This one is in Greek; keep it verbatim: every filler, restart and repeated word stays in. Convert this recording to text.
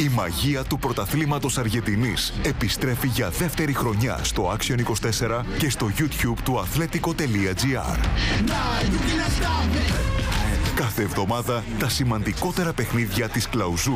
Η μαγεία του πρωταθλήματος Αργεντινής επιστρέφει για δεύτερη χρονιά στο Action είκοσι τέσσερα και στο YouTube του Athletico τελεία gr. Κάθε εβδομάδα τα σημαντικότερα παιχνίδια της κλαουζούρας